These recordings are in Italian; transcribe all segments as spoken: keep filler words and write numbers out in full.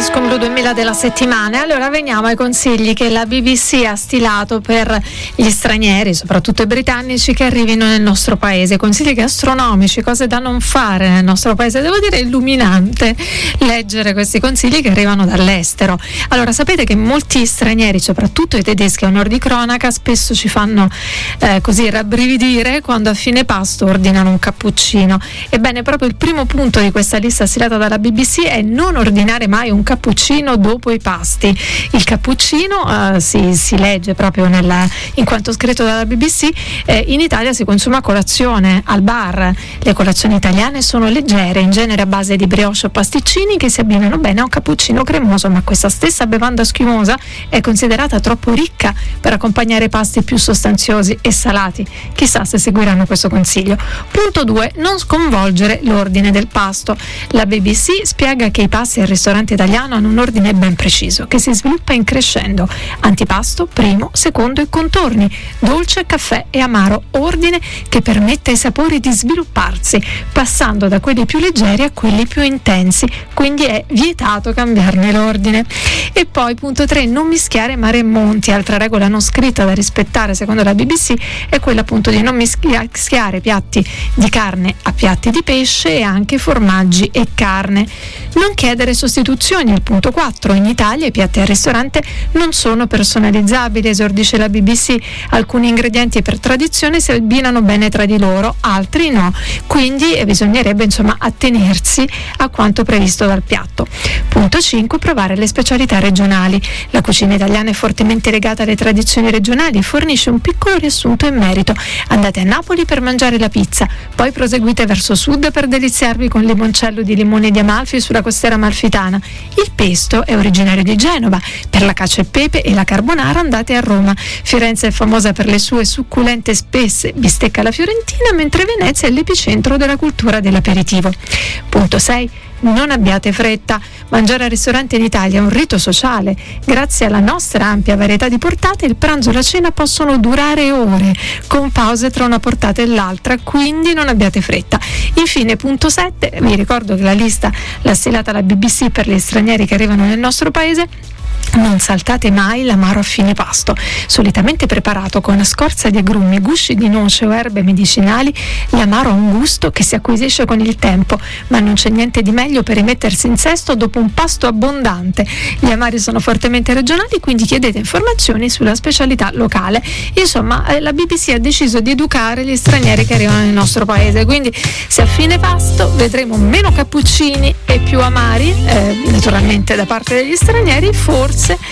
Disco Blu duemila della settimana. Allora veniamo ai consigli che la B B C ha stilato per gli stranieri, soprattutto i britannici, che arrivino nel nostro paese. Consigli gastronomici, cose da non fare nel nostro paese. Devo dire, è illuminante leggere questi consigli che arrivano dall'estero. Allora, sapete che molti stranieri, soprattutto i tedeschi, a onor di cronaca, spesso ci fanno eh, così rabbrividire quando a fine pasto ordinano un cappuccino. Ebbene, proprio il primo punto di questa lista stilata dalla B B C è non ordinare mai un cappuccino dopo i pasti. Il cappuccino eh, si, si legge proprio nella, in quanto scritto dalla B B C, eh, in Italia si consuma a colazione, al bar. Le colazioni italiane sono leggere, in genere a base di brioche o pasticcini che si abbinano bene a un cappuccino cremoso, ma questa stessa bevanda schiumosa è considerata troppo ricca per accompagnare pasti più sostanziosi e salati. Chissà se seguiranno questo consiglio. Punto due. Non sconvolgere l'ordine del pasto. La B B C spiega che i pasti al ristorante italiano hanno un ordine ben preciso che si sviluppa in crescendo: antipasto, primo, secondo e contorni, dolce, caffè e amaro, ordine che permette ai sapori di svilupparsi passando da quelli più leggeri a quelli più intensi, quindi è vietato cambiarne l'ordine. E poi punto tre. Non mischiare mare e monti. Altra regola non scritta da rispettare secondo la B B C è quella appunto di non mischiare piatti di carne a piatti di pesce e anche formaggi e carne. Non chiedere sostituzioni. Il punto quattro. In Italia i piatti al ristorante non sono personalizzabili, esordisce la B B C. Alcuni ingredienti per tradizione si abbinano bene tra di loro, altri no, quindi eh, bisognerebbe insomma attenersi a quanto previsto dal piatto. Punto cinque. Provare le specialità regionali. La cucina italiana è fortemente legata alle tradizioni regionali e fornisce un piccolo riassunto in merito. Andate a Napoli per mangiare la pizza, poi proseguite verso sud per deliziarvi con limoncello di limone di Amalfi sulla costiera amalfitana. Il pesto è originario di Genova. Per la cacio e pepe e la carbonara andate a Roma. Firenze è famosa per le sue succulente spesse bistecca alla fiorentina, mentre Venezia è l'epicentro della cultura dell'aperitivo. Punto sei. Non abbiate fretta. Mangiare al ristorante in Italia è un rito sociale. Grazie alla nostra ampia varietà di portate, il pranzo e la cena possono durare ore, con pause tra una portata e l'altra, quindi non abbiate fretta. Infine, punto sette. Vi ricordo che la lista l'ha stilata la B B C per gli stranieri che arrivano nel nostro paese. Non saltate mai l'amaro a fine pasto. Solitamente preparato con scorza di agrumi, gusci di noce o erbe medicinali, l'amaro ha un gusto che si acquisisce con il tempo, ma non c'è niente di meglio per rimettersi in sesto dopo un pasto abbondante. Gli amari sono fortemente regionali, quindi chiedete informazioni sulla specialità locale. Insomma, la B B C ha deciso di educare gli stranieri che arrivano nel nostro paese, quindi se a fine pasto vedremo meno cappuccini e più amari, eh, naturalmente da parte degli stranieri, forse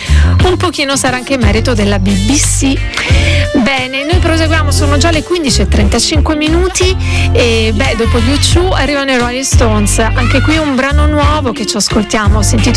un pochino sarà anche merito della B B C. Bene, noi proseguiamo, sono già le quindici e trentacinque minuti e beh, dopo gli U two arrivano i Rolling Stones, anche qui un brano nuovo che ci ascoltiamo, sentito